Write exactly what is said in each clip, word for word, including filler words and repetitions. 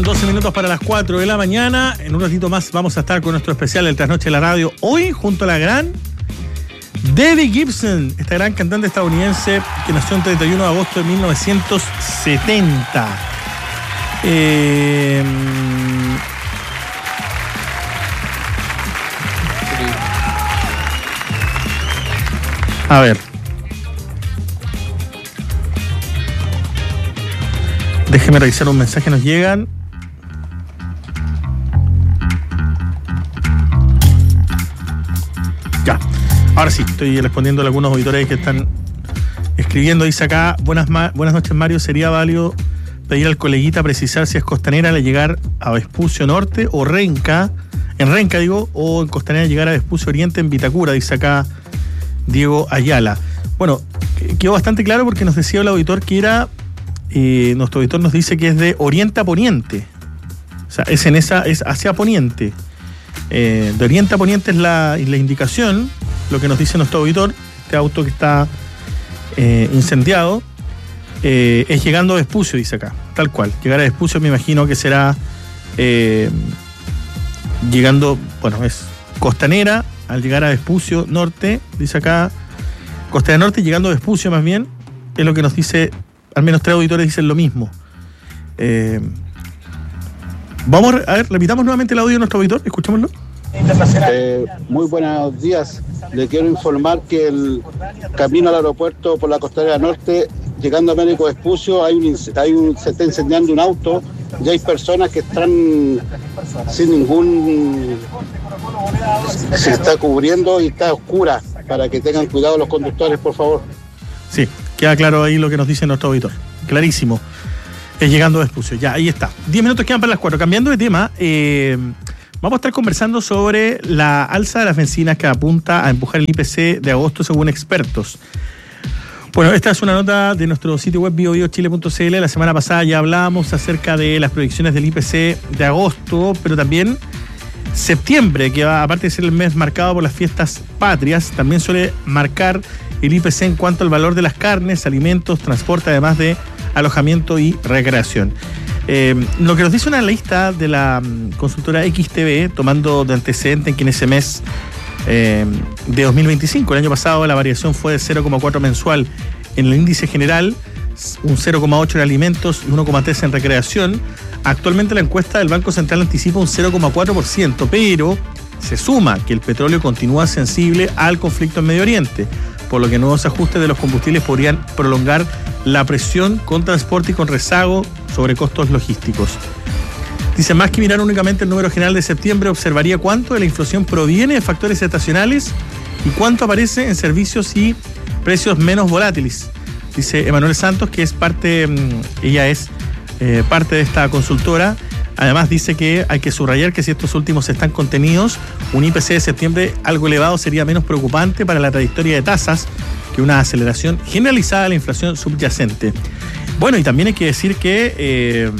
doce minutos para las cuatro de la mañana. En un ratito más vamos a estar con nuestro especial El Trasnoche de la Radio. Hoy junto a la gran Debbie Gibson, esta gran cantante estadounidense que nació el treinta y uno de agosto de mil novecientos setenta. Eh... A ver. Déjeme revisar un mensaje que nos llegan. Ya. Ahora sí, estoy respondiendo a algunos auditores que están escribiendo. Dice acá, buenas, ma- buenas noches Mario, ¿sería válido pedir al coleguita precisar si es Costanera al llegar a Vespucio Norte o Renca, en Renca digo, o en Costanera llegar a Vespucio Oriente en Vitacura? Dice acá Diego Ayala. Bueno, quedó bastante claro porque nos decía el auditor que era, eh, nuestro auditor nos dice que es de oriente a poniente. O sea, es en esa, es hacia poniente. Eh, de oriente a poniente es la, la indicación, lo que nos dice nuestro auditor. Este auto que está eh, incendiado eh, es llegando a Vespucio, dice acá, tal cual. Llegar a Vespucio me imagino que será eh, llegando, bueno, es Costanera al llegar a Vespucio Norte, dice acá, Costanera Norte llegando a Vespucio más bien, es lo que nos dice, al menos tres auditores dicen lo mismo. Eh, vamos a ver, repitamos nuevamente el audio de nuestro auditor, escuchémoslo. Eh, muy buenos días, le quiero informar que el camino al aeropuerto por la Costanera Norte, llegando a Américo Vespucio, hay un, hay un, se está incendiando un auto, y hay personas que están sin ningún, se está cubriendo y está oscura, para que tengan cuidado los conductores, por favor. Sí, queda claro ahí lo que nos dice nuestro auditor, clarísimo, es llegando a Vespucio, ya, ahí está, diez minutos quedan para las cuatro. Cambiando de tema, eh, vamos a estar conversando sobre la alza de las bencinas que apunta a empujar el I P C de agosto según expertos. Bueno, esta es una nota de nuestro sitio web bio bio chile punto c l. La semana pasada ya hablábamos acerca de las proyecciones del I P C de agosto, pero también septiembre, que va, aparte de ser el mes marcado por las fiestas patrias, también suele marcar el I P C en cuanto al valor de las carnes, alimentos, transporte, además de alojamiento y recreación. Eh, lo que nos dice una lista de la um, consultora X T V, tomando de antecedente en que en ese mes eh, de dos mil veinticinco, el año pasado, la variación fue de cero coma cuatro mensual en el índice general, un cero coma ocho en alimentos y uno coma tres en recreación. Actualmente la encuesta del Banco Central anticipa un cero coma cuatro por ciento, pero se suma que el petróleo continúa sensible al conflicto en Medio Oriente, por lo que nuevos ajustes de los combustibles podrían prolongar la presión con transporte y con rezago sobre costos logísticos. Dice, más que mirar únicamente el número general de septiembre, observaría cuánto de la inflación proviene de factores estacionales y cuánto aparece en servicios y precios menos volátiles. Dice Emanuel Santos, que es parte, ella es eh, parte de esta consultora. Además dice que hay que subrayar que si estos últimos están contenidos, un I P C de septiembre algo elevado sería menos preocupante para la trayectoria de tasas que una aceleración generalizada de la inflación subyacente. Bueno, y también hay que decir que eh,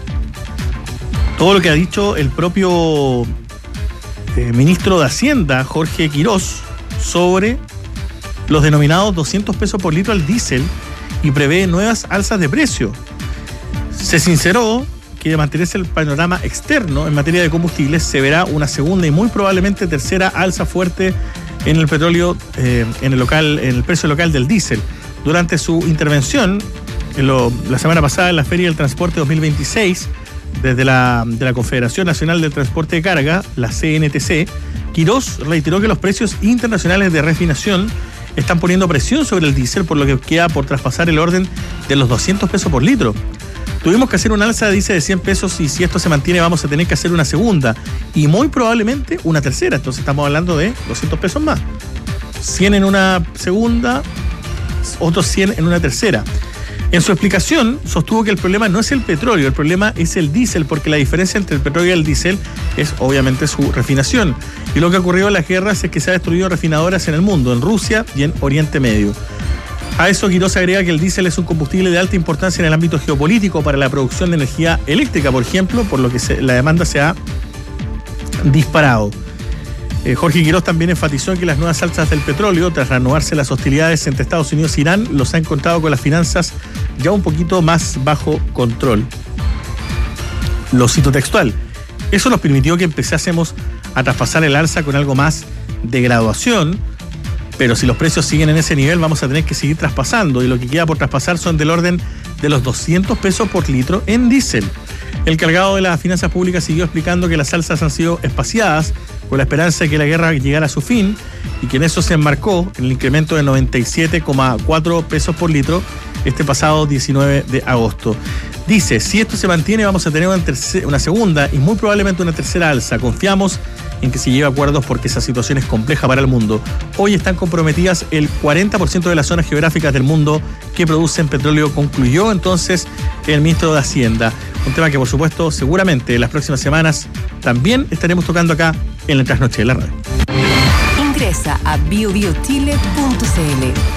todo lo que ha dicho el propio eh, ministro de Hacienda, Jorge Quirós, sobre los denominados doscientos pesos por litro al diésel y prevé nuevas alzas de precio. Se sinceró que de mantenerse el panorama externo en materia de combustibles, se verá una segunda y muy probablemente tercera alza fuerte en el petróleo, eh, en el local, en el precio local del diésel. Durante su intervención en lo, la semana pasada en la Feria del Transporte dos mil veintiséis, desde la, de la Confederación Nacional del Transporte de Carga, la C N T C, Quirós reiteró que los precios internacionales de refinación están poniendo presión sobre el diésel, por lo que queda por traspasar el orden de los doscientos pesos por litro. Tuvimos que hacer una alza, dice, de cien pesos y si esto se mantiene vamos a tener que hacer una segunda y muy probablemente una tercera. Entonces estamos hablando de doscientos pesos más. cien en una segunda, otros cien en una tercera. En su explicación sostuvo que el problema no es el petróleo, el problema es el diésel, porque la diferencia entre el petróleo y el diésel es obviamente su refinación. Y lo que ha ocurrido en las guerras es que se ha destruido refinadoras en el mundo, en Rusia y en Oriente Medio. A eso Quirós agrega que el diésel es un combustible de alta importancia en el ámbito geopolítico para la producción de energía eléctrica, por ejemplo, por lo que se, la demanda se ha disparado. Eh, Jorge Quirós también enfatizó que las nuevas alzas del petróleo, tras reanudarse las hostilidades entre Estados Unidos e Irán, los ha encontrado con las finanzas ya un poquito más bajo control. Lo cito textual. Eso nos permitió que empezásemos a traspasar el alza con algo más de graduación, pero si los precios siguen en ese nivel vamos a tener que seguir traspasando, y lo que queda por traspasar son del orden de los doscientos pesos por litro en diésel. El cargado de las finanzas públicas siguió explicando que las alzas han sido espaciadas con la esperanza de que la guerra llegara a su fin, y que en eso se enmarcó en el incremento de noventa y siete coma cuatro pesos por litro este pasado diecinueve de agosto. Dice, si esto se mantiene vamos a tener una, tercera, una segunda y muy probablemente una tercera alza. Confiamos en que se lleve a acuerdos porque esa situación es compleja para el mundo. Hoy están comprometidas el cuarenta por ciento de las zonas geográficas del mundo que producen petróleo, concluyó entonces el ministro de Hacienda. Un tema que por supuesto seguramente en las próximas semanas también estaremos tocando acá en la Trasnoche de la Radio. Ingresa a bio bio chile punto c l.